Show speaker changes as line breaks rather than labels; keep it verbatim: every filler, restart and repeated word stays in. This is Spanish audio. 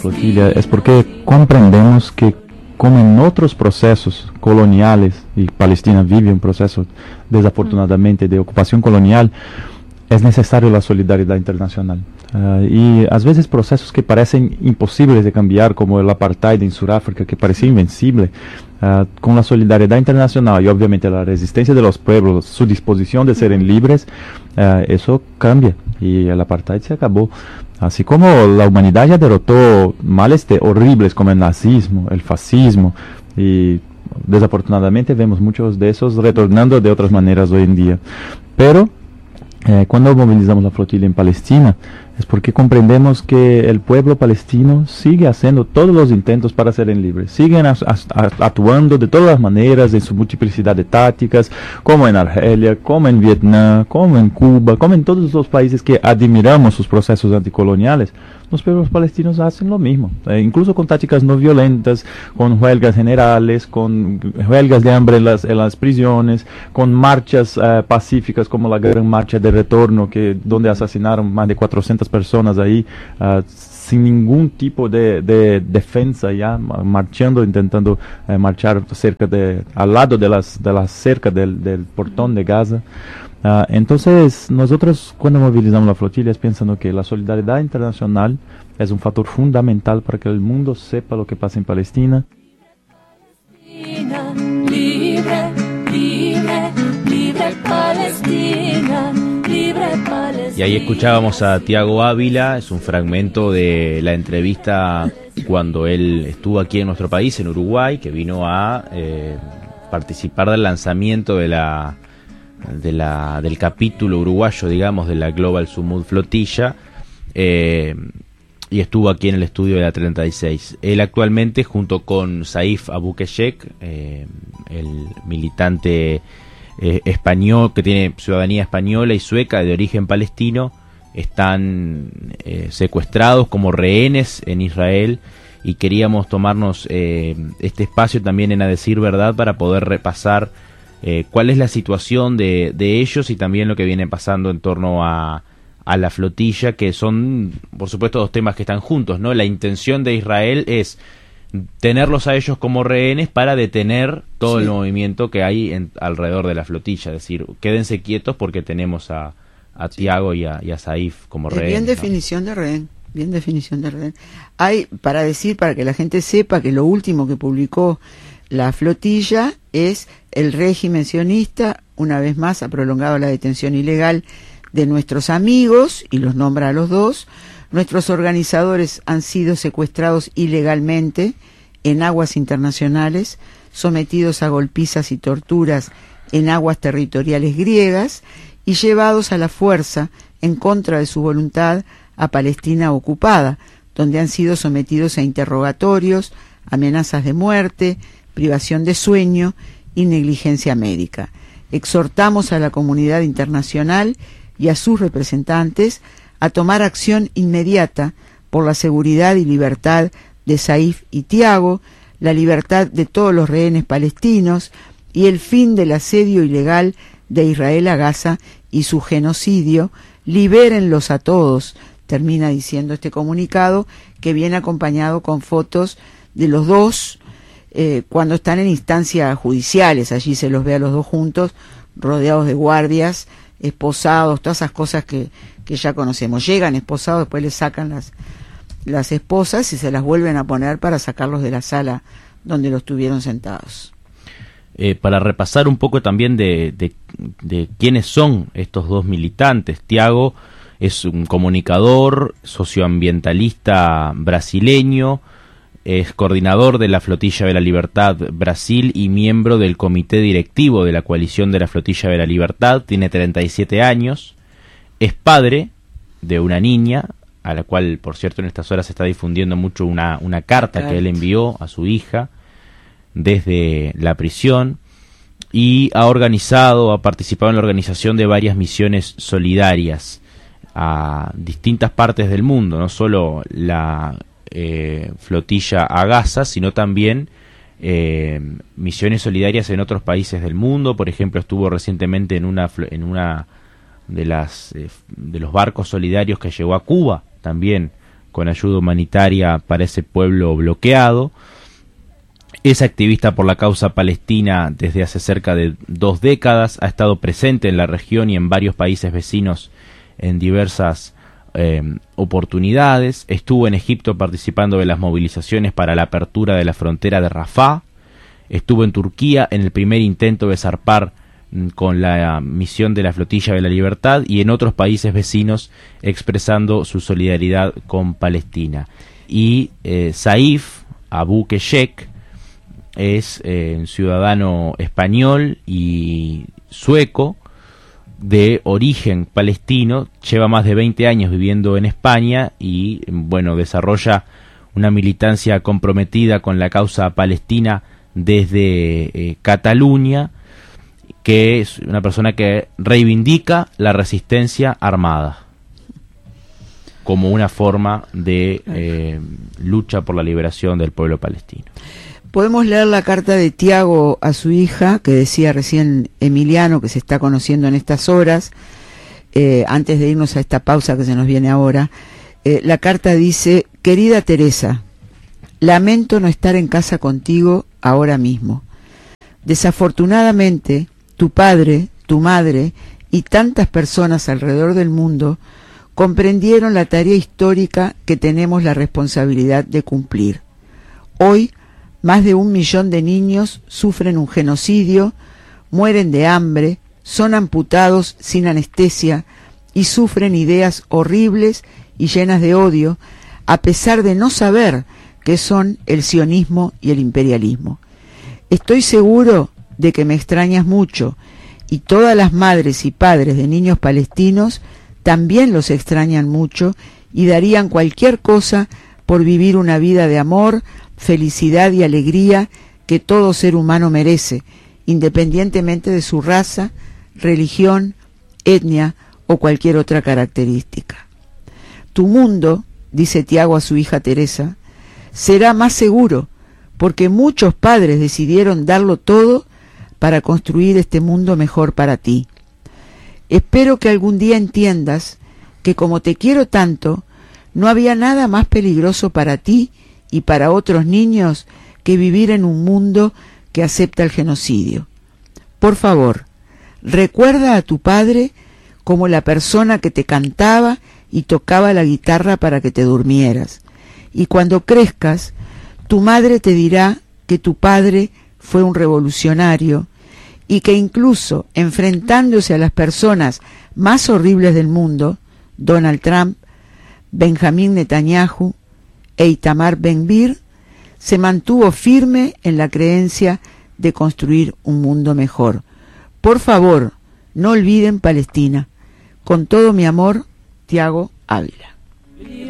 flotilla es porque comprendemos que, como en otros procesos coloniales, y Palestina vive un proceso desafortunadamente de ocupación colonial, es necesario la solidaridad internacional. Uh, y a veces procesos que parecen imposibles de cambiar, como el apartheid en Sudáfrica, que parecía invencible, uh, con la solidaridad internacional y obviamente la resistencia de los pueblos, su disposición de ser libres, uh, eso cambia y el apartheid se acabó. Así como la humanidad ya derrotó males de horribles como el nazismo, el fascismo, y desafortunadamente vemos muchos de esos retornando de otras maneras hoy en día. Pero Eh, cuando movilizamos la flotilla en Palestina es porque comprendemos que el pueblo palestino sigue haciendo todos los intentos para ser libres, siguen as, as, actuando de todas las maneras en su multiplicidad de tácticas, como en Argelia, como en Vietnam, como en Cuba, como en todos los países que admiramos sus procesos anticoloniales. Los pueblos palestinos hacen lo mismo, eh, incluso con tácticas no violentas, con huelgas generales, con huelgas de hambre en las, en las prisiones, con marchas eh, pacíficas como la gran marcha de retorno, que donde asesinaron más de cuatrocientas personas ahí, uh, sin ningún tipo de, de defensa, ya marchando, intentando eh, marchar cerca de, al lado de las, de la cerca del, del portón de Gaza. Uh, entonces, nosotros cuando movilizamos la flotilla es pensando que la solidaridad internacional es un factor fundamental para que el mundo sepa lo que pasa en Palestina.
Palestina, libre, libre, libre Palestina, libre Palestina.
Y ahí escuchábamos a Tiago Ávila, es un fragmento de la entrevista cuando él estuvo aquí en nuestro país, en Uruguay, que vino a eh, participar del lanzamiento de la de la del capítulo uruguayo, digamos, de la Global Sumud Flotilla, eh, y estuvo aquí en el estudio de la treinta y seis. Él actualmente, junto con Saif Abukeshek, eh, el militante eh, español que tiene ciudadanía española y sueca de origen palestino, están eh, secuestrados como rehenes en Israel, y queríamos tomarnos eh, este espacio también en A Decir Verdad para poder repasar Eh, cuál es la situación de, de ellos y también lo que viene pasando en torno a, a la flotilla, que son, por supuesto, dos temas que están juntos, ¿no? La intención de Israel es tenerlos a ellos como rehenes para detener todo sí. el movimiento que hay en, alrededor de la flotilla, es decir, quédense quietos porque tenemos a, a sí. Tiago y a, y a Saif como rehenes.
Bien definición, ¿no? de rehén, bien definición de rehén. Hay, para decir, para que la gente sepa que lo último que publicó la flotilla es: el régimen sionista, una vez más, ha prolongado la detención ilegal de nuestros amigos, y los nombra a los dos. Nuestros organizadores han sido secuestrados ilegalmente en aguas internacionales, sometidos a golpizas y torturas en aguas territoriales griegas y llevados a la fuerza, en contra de su voluntad, a Palestina ocupada, donde han sido sometidos a interrogatorios, amenazas de muerte, privación de sueño y negligencia médica. Exhortamos a la comunidad internacional y a sus representantes a tomar acción inmediata por la seguridad y libertad de Saif y Tiago, la libertad de todos los rehenes palestinos y el fin del asedio ilegal de Israel a Gaza y su genocidio. Libérenlos a todos, termina diciendo este comunicado, que viene acompañado con fotos de los dos Eh, cuando están en instancias judiciales. Allí se los ve a los dos juntos, rodeados de guardias, esposados, todas esas cosas que, que ya conocemos. Llegan esposados, después les sacan las, las esposas y se las vuelven a poner para sacarlos de la sala donde los tuvieron sentados.
Eh, para repasar un poco también de, de, de quiénes son estos dos militantes. Tiago es un comunicador, socioambientalista brasileño, es coordinador de la Flotilla de la Libertad Brasil y miembro del comité directivo de la coalición de la Flotilla de la Libertad. Tiene treinta y siete años, es padre de una niña, a la cual, por cierto, en estas horas se está difundiendo mucho una, una carta que él envió a su hija desde la prisión, y ha organizado, ha participado en la organización de varias misiones solidarias a distintas partes del mundo, no solo la Eh, flotilla a Gaza, sino también eh, misiones solidarias en otros países del mundo. Por ejemplo, estuvo recientemente en una en una de las eh, de los barcos solidarios que llegó a Cuba, también con ayuda humanitaria para ese pueblo bloqueado. Es activista por la causa palestina desde hace cerca de dos décadas, ha estado presente en la región y en varios países vecinos en diversas eh, oportunidades. Estuvo en Egipto participando de las movilizaciones para la apertura de la frontera de Rafah. Estuvo en Turquía en el primer intento de zarpar mm, con la misión de la Flotilla de la Libertad, y en otros países vecinos expresando su solidaridad con Palestina. Y eh, Saif Abu Keshek es eh, un ciudadano español y sueco de origen palestino, lleva más de veinte años viviendo en España y, bueno, desarrolla una militancia comprometida con la causa palestina desde eh, Cataluña, que es una persona que reivindica la resistencia armada como una forma de eh, lucha por la liberación del pueblo palestino.
Podemos leer la carta de Tiago a su hija, que decía recién Emiliano, que se está conociendo en estas horas, eh, antes de irnos a esta pausa que se nos viene ahora. Eh, la carta dice: querida Teresa, lamento no estar en casa contigo ahora mismo. Desafortunadamente, tu padre, tu madre y tantas personas alrededor del mundo comprendieron la tarea histórica que tenemos la responsabilidad de cumplir. Hoy, más de un millón de niños sufren un genocidio, mueren de hambre, son amputados sin anestesia y sufren ideas horribles y llenas de odio, a pesar de no saber qué son el sionismo y el imperialismo. Estoy seguro de que me extrañas mucho, y todas las madres y padres de niños palestinos también los extrañan mucho y darían cualquier cosa por vivir una vida de amor, felicidad y alegría que todo ser humano merece, independientemente de su raza, religión, etnia o cualquier otra característica. Tu mundo, dice Tiago a su hija Teresa, será más seguro, porque muchos padres decidieron darlo todo para construir este mundo mejor para ti. Espero que algún día entiendas que, como te quiero tanto, no había nada más peligroso para ti y para otros niños que vivir en un mundo que acepta el genocidio. Por favor, recuerda a tu padre como la persona que te cantaba y tocaba la guitarra para que te durmieras. Y cuando crezcas, tu madre te dirá que tu padre fue un revolucionario y que incluso enfrentándose a las personas más horribles del mundo, Donald Trump, Benjamín Netanyahu e Itamar Ben-Gvir, se mantuvo firme en la creencia de construir un mundo mejor. Por favor, no olviden Palestina. Con todo mi amor, Tiago Ávila.